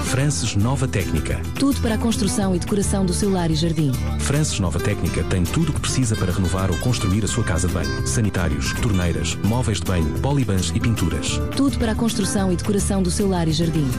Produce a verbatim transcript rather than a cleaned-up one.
Frances Nova Técnica. Tudo para a construção e decoração do seu lar e jardim. Frances Nova Técnica tem tudo o que precisa para renovar ou construir a sua casa de banho. Sanitários, torneiras, móveis de banho, polibans e pinturas. Tudo para a construção e decoração do seu lar e jardim.